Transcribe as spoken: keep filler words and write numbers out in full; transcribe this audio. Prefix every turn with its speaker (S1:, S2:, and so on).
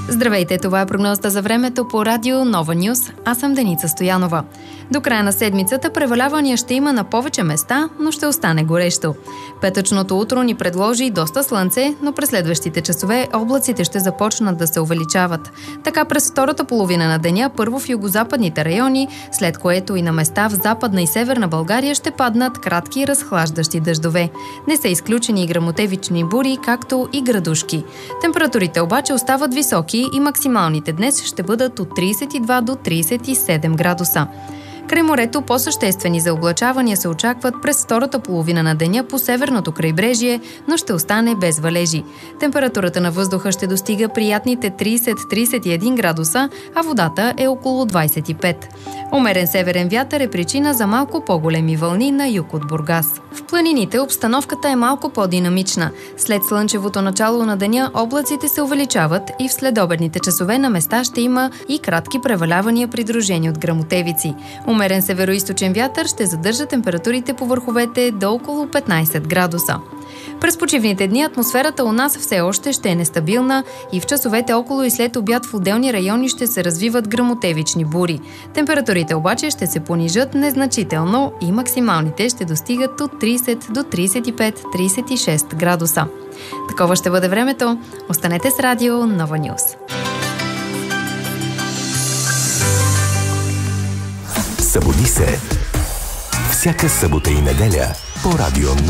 S1: Здравейте, това е прогнозата за времето по радио Нова Нюз. Аз съм Деница Стоянова. До края на седмицата превалявания ще има на повече места, но ще остане горещо. Петъчното утро ни предложи доста слънце, но през следващите часове облаците ще започнат да се увеличават. Така през втората половина на деня първо в югозападните райони, след което и на места в Западна и Северна България ще паднат кратки разхлаждащи дъждове. Не са изключени и гръмотевични бури, както и градушки. Температурите обаче остават високи и максималните днес ще бъдат от трийсет и два до трийсет и седем градуса. Край морето по-съществени заоблачавания се очакват през втората половина на деня по северното крайбрежие, но ще остане без валежи. Температурата на въздуха ще достига приятните трийсет до трийсет и един градуса, а водата е около двайсет и пет. Умерен северен вятър е причина за малко по-големи вълни на юг от Бургас. В планините обстановката е малко по-динамична. След слънчевото начало на деня облаците се увеличават и в следобедните часове на места ще има и кратки превалявания, придружени от гръмотевици. Умерен североизточен вятър ще задържа температурите по върховете до около петнайсет градуса. През почивните дни атмосферата у нас все още ще е нестабилна и в часовете около и след обяд в отделни райони ще се развиват гръмотевични бури. Температурите обаче ще се понижат незначително и максималните ще достигат от трийсет до трийсет и пет до трийсет и шест градуса. Такова ще бъде времето. Останете с радио Нова Нюз.
S2: Събуди се всяка събота и неделя по радио